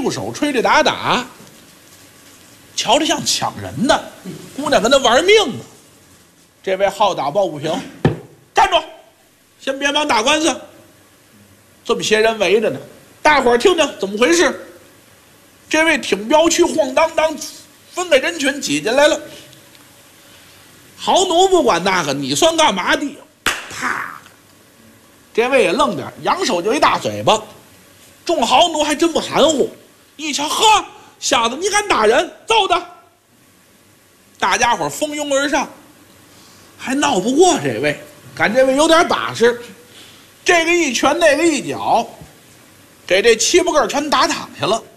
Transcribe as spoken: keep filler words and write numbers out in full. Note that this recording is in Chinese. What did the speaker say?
不手，吹着打打，瞧着像抢人的，姑娘跟他玩命呢。这位好打抱不平，站住，先别忙打官司。这么些人围着呢，大伙儿听听怎么回事。这位挺镖区晃荡荡分给人群挤进来了。豪奴不管那个，你算干嘛的？啪！这位也愣点，扬手就一大嘴巴。众豪奴还真不含糊，一瞧，呵，小子你敢打人，揍他！大家伙蜂拥而上，还闹不过这位，赶这位有点把式，这个一拳，那个一脚，给这七八个全打躺下了。